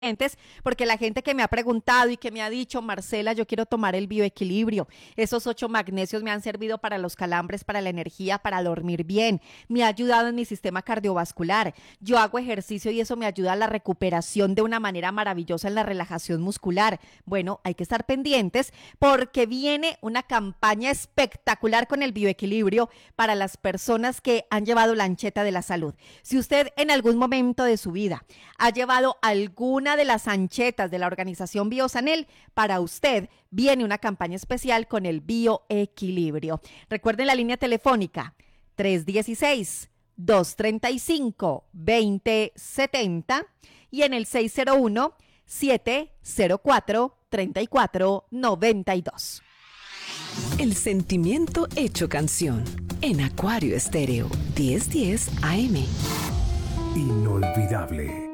porque la gente que me ha preguntado y que me ha dicho, Marcela, yo quiero tomar el bioequilibrio. Esos 8 magnesios me han servido para los calambres, para la energía, para dormir bien. Me ha ayudado en mi sistema cardiovascular. Yo hago ejercicio y eso me ayuda a la recuperación de una manera maravillosa en la relajación muscular. Bueno, hay que estar pendientes porque viene una campaña espectacular con el bioequilibrio para las personas que han llevado la ancheta de la salud. Si usted en algún momento de su vida ha llevado alguna de las anchetas de la organización Biosanel, para usted viene una campaña especial con el bioequilibrio. Recuerden la línea telefónica 316-235-2070 y en el 601-704-3492. El sentimiento hecho canción en Acuario Estéreo 1010 AM. Inolvidable.